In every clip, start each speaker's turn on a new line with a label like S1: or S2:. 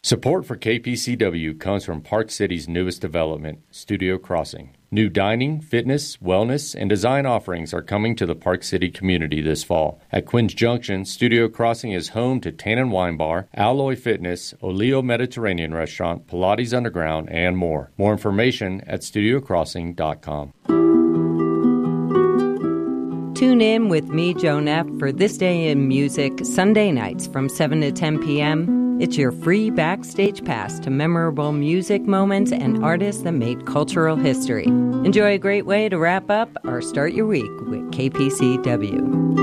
S1: Support for KPCW comes from Park City's newest development, Studio Crossing. New dining, fitness, wellness, and design offerings are coming to the Park City community this fall. At Quinn's Junction, Studio Crossing is home to Tan & Wine Bar, Alloy Fitness, Olio Mediterranean Restaurant, Pilates Underground, and more. More information at studiocrossing.com.
S2: Tune in with me, Joan F., for This Day in Music, Sunday nights from 7 to 10 p.m. It's your free backstage pass to memorable music moments and artists that made cultural history. Enjoy a great way to wrap up or start your week with KPCW.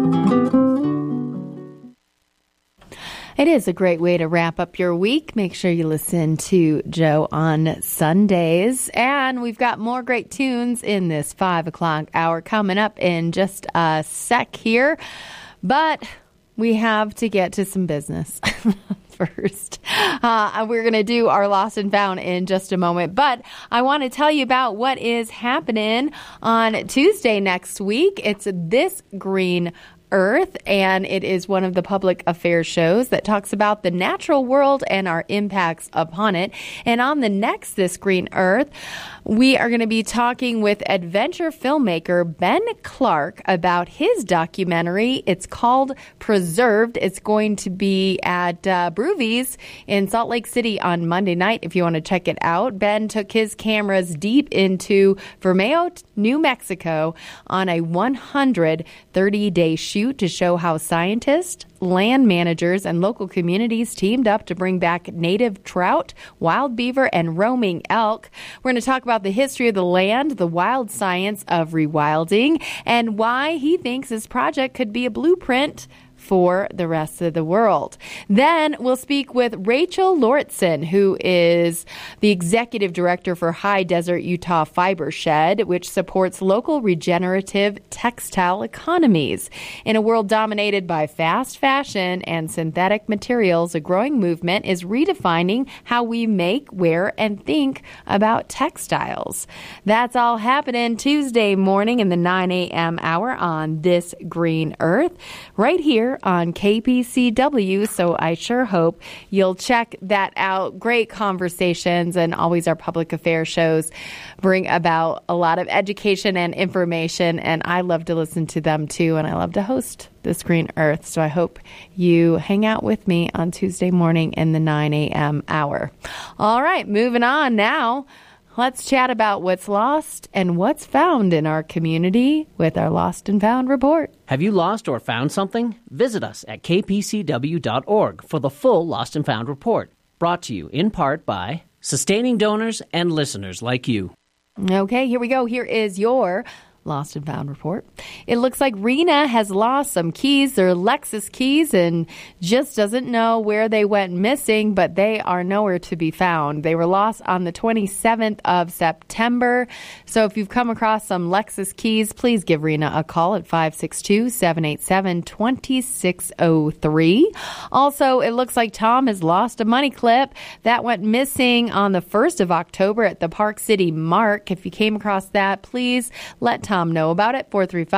S3: It is a great way to wrap up your week. Make sure you listen to Joe on Sundays. And we've got more great tunes in this 5 o'clock hour coming up in just a sec here. But we have to get to some business first. We're going to do our Lost and Found in just a moment. But I want to tell you about what is happening on Tuesday next week. It's This Green Earth, and it is one of the public affairs shows that talks about the natural world and our impacts upon it. And on the next This Green Earth, we are going to be talking with adventure filmmaker Ben Clark about his documentary. It's called Preserved. It's going to be at Broovies in Salt Lake City on Monday night if you want to check it out. Ben took his cameras deep into Vermeo, New Mexico on a 130-day shoot to show how scientists, land managers, and local communities teamed up to bring back native trout, wild beaver, and roaming elk. We're going to talk about the history of the land, the wild science of rewilding, and why he thinks this project could be a blueprint for the rest of the world. Then we'll speak with Rachel Lauritsen, who is the executive director for High Desert Utah Fiber Shed, which supports local regenerative textile economies. In a world dominated by fast fashion and synthetic materials, a growing movement is redefining how we make, wear, and think about textiles. That's all happening Tuesday morning in the 9 a.m. hour on This Green Earth, right here on KPCW, so I sure hope you'll check that out. Great conversations, and always our public affairs shows bring about a lot of education and information, and I love to listen to them too, and I love to host This Green Earth, so I hope you hang out with me on Tuesday morning in the 9 a.m. hour. All right, moving on now. Let's chat about what's lost and what's found in our community with our Lost and Found report.
S4: Have you lost or found something? Visit us at kpcw.org for the full Lost and Found report, brought to you in part by sustaining donors and listeners like you.
S3: Okay, here we go. Here is your Lost and Found report. It looks like Rena has lost some keys. They're Lexus keys and just doesn't know where they went missing, but they are nowhere to be found. They were lost on the 27th of September. So if you've come across some Lexus keys, please give Rena a call at 562-787-2603. Also, it looks like Tom has lost a money clip that went missing on the 1st of October at the Park City Mark. If you came across that, please let Tom know about it,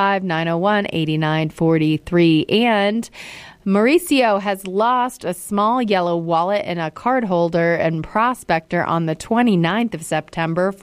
S3: 435-901-8943. And Mauricio has lost a small yellow wallet and a card holder and prospector on the 29th of September,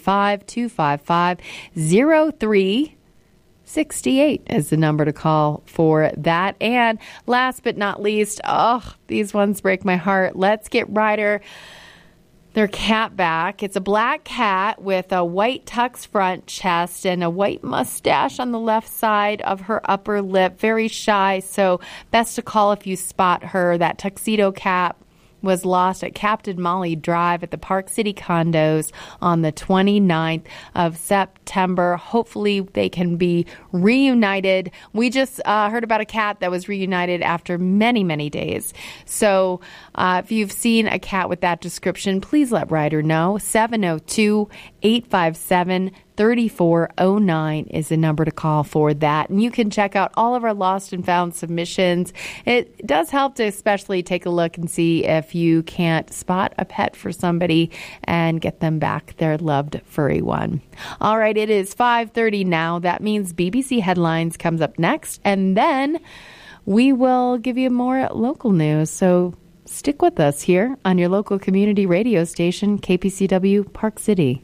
S3: 435-255-0368 is the number to call for that. And last but not least, these ones break my heart. Let's get Ryder their cat back. It's a black cat with a white tux front chest and a white mustache on the left side of her upper lip. Very shy, so best to call if you spot her. That tuxedo cat was lost at Captain Molly Drive at the Park City condos on the 29th of September. Hopefully they can be reunited. We just heard about a cat that was reunited after many, many days. So if you've seen a cat with that description, please let Ryder know. 702-857-3409 is the number to call for that. And you can check out all of our Lost and Found submissions. It does help to especially take a look and see if you can't spot a pet for somebody and get them back their loved furry one. All right, it is 5:30 now. That means BBC Headlines comes up next, and then we will give you more local news. So Stick with us here on your local community radio station, KPCW Park City.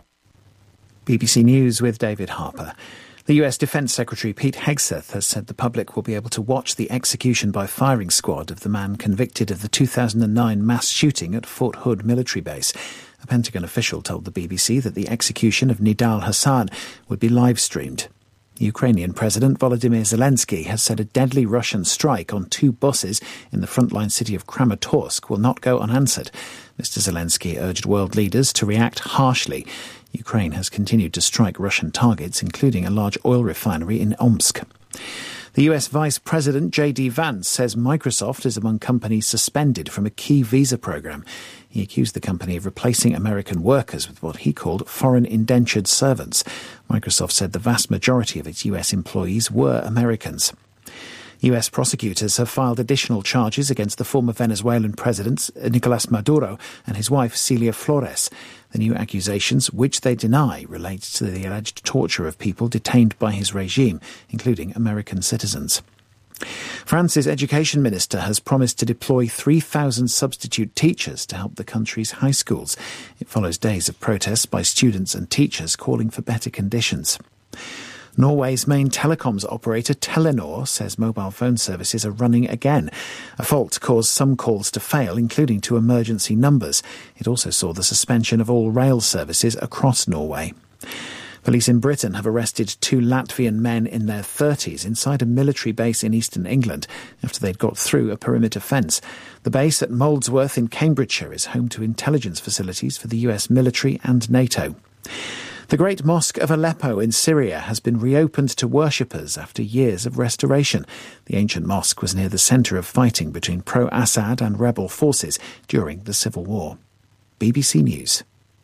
S5: BBC News with David Harper. The US Defence Secretary Pete Hegseth has said the public will be able to watch the execution by firing squad of the man convicted of the 2009 mass shooting at Fort Hood military base. A Pentagon official told the BBC that the execution of Nidal Hasan would be live-streamed. Ukrainian President Volodymyr Zelensky has said a deadly Russian strike on 2 buses in the frontline city of Kramatorsk will not go unanswered. Mr. Zelensky urged world leaders to react harshly. Ukraine has continued to strike Russian targets, including a large oil refinery in Omsk. The US Vice President J.D. Vance says Microsoft is among companies suspended from a key visa program. He accused the company of replacing American workers with what he called foreign indentured servants. Microsoft said the vast majority of its US employees were Americans. US prosecutors have filed additional charges against the former Venezuelan president Nicolas Maduro and his wife Celia Flores. The new accusations, which they deny, relate to the alleged torture of people detained by his regime, including American citizens. France's education minister has promised to deploy 3,000 substitute teachers to help the country's high schools. It follows days of protests by students and teachers calling for better conditions. Norway's main telecoms operator Telenor says mobile phone services are running again. A fault caused some calls to fail, including to emergency numbers. It also saw the suspension of all rail services across Norway. Police in Britain have arrested 2 Latvian men in their 30s inside a military base in eastern England after they'd got through a perimeter fence. The base at Molesworth in Cambridgeshire is home to intelligence facilities for the US military and NATO. The Great Mosque of Aleppo in Syria has been reopened to worshippers after years of restoration. The ancient mosque was near the centre of fighting between pro-Assad and rebel forces during the civil war. BBC News.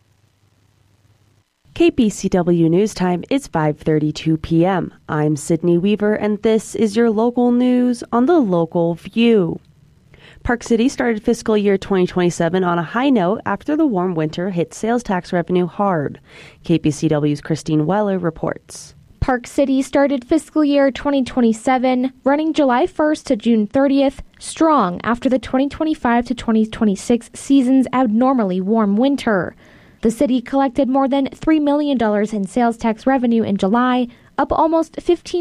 S6: KPCW News Time is 5:32 p.m. I'm Sydney Weaver, and this is your local news on the Local View. Park City started fiscal year 2027 on a high note after the warm winter hit sales tax revenue hard. KPCW's Christine Weller reports.
S7: Park City started fiscal year 2027 running July 1st to June 30th strong after the 2025 to 2026 season's abnormally warm winter. The city collected more than $3 million in sales tax revenue in July, up almost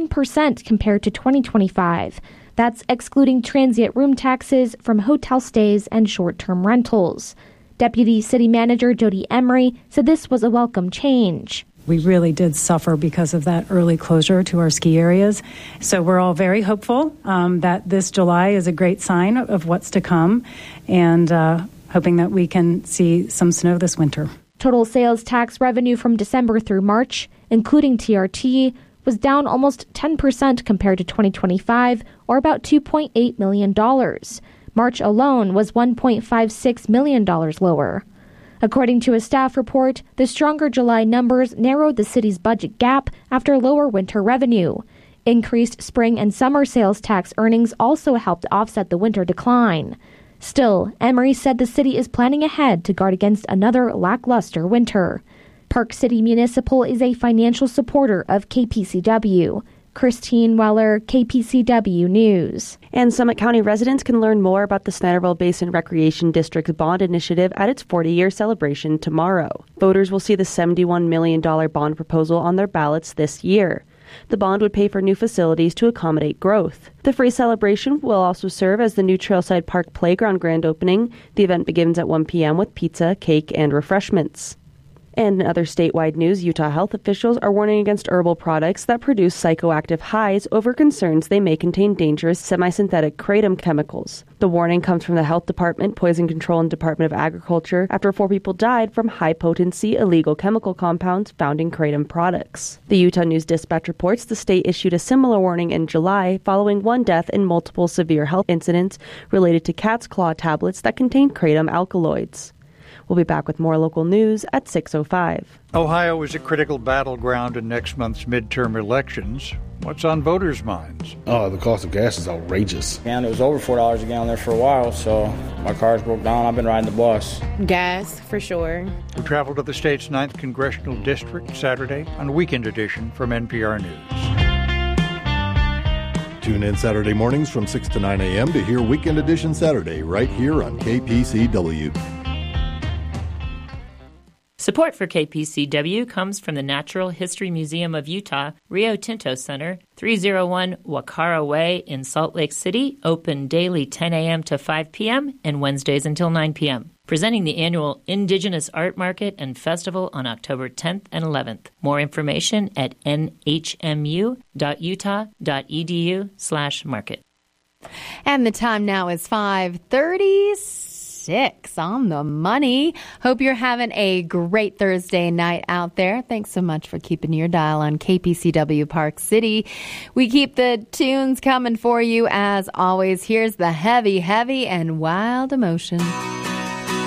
S7: 15% compared to 2025. That's excluding transient room taxes from hotel stays and short-term rentals. Deputy City Manager Jody Emery said this was a welcome change.
S8: We really did suffer because of that early closure to our ski areas. So we're all very hopeful that this July is a great sign of what's to come, and hoping that we can see some snow this winter.
S7: Total sales tax revenue from December through March, including TRT, was down almost 10% compared to 2025, or about $2.8 million. March alone was $1.56 million lower. According to a staff report, the stronger July numbers narrowed the city's budget gap after lower winter revenue. Increased spring and summer sales tax earnings also helped offset the winter decline. Still, Emery said the city is planning ahead to guard against another lackluster winter. Park City Municipal is a financial supporter of KPCW. Christine Weller, KPCW News.
S6: And Summit County residents can learn more about the Snyderville Basin Recreation District's bond initiative at its 40-year celebration tomorrow. Voters will see the $71 million bond proposal on their ballots this year. The bond would pay for new facilities to accommodate growth. The free celebration will also serve as the new Trailside Park Playground grand opening. The event begins at 1 p.m. with pizza, cake, and refreshments. And in other statewide news, Utah health officials are warning against herbal products that produce psychoactive highs over concerns they may contain dangerous semi-synthetic kratom chemicals. The warning comes from the Health Department, Poison Control, and Department of Agriculture after 4 people died from high-potency illegal chemical compounds found in kratom products. The Utah News Dispatch reports the state issued a similar warning in July following 1 death and multiple severe health incidents related to cat's claw tablets that contain kratom alkaloids. We'll be back with more local news at 6:05.
S9: Ohio is a critical battleground in next month's midterm elections. What's on voters' minds?
S10: The cost of gas is outrageous.
S11: And it was over $4 a gallon there for a while, so my car's broke down. I've been riding the bus.
S12: Gas, for sure.
S9: We travel to the state's 9th Congressional District Saturday on a weekend edition from NPR News.
S12: Tune in Saturday mornings from 6 to 9 a.m. to hear Weekend Edition Saturday right here on KPCW.
S13: Support for KPCW comes from the Natural History Museum of Utah, Rio Tinto Center, 301 Wakara Way in Salt Lake City, open daily 10 a.m. to 5 p.m. and Wednesdays until 9 p.m. Presenting the annual Indigenous Art Market and Festival on October 10th and 11th. More information at nhmu.utah.edu/market.
S3: And the time now is 5:36 on the money. Hope you're having a great Thursday night out there. Thanks so much for keeping your dial on KPCW Park City. We keep the tunes coming for you as always. Here's the heavy, and wild emotion.